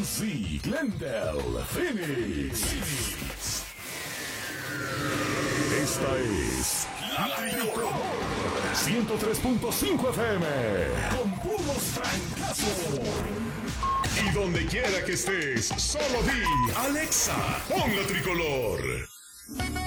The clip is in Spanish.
Z, Glendale, Phoenix. Esta es La Tricolor 103.5 FM con puros francazos. Y donde quiera que estés, solo di Alexa, pon La Tricolor.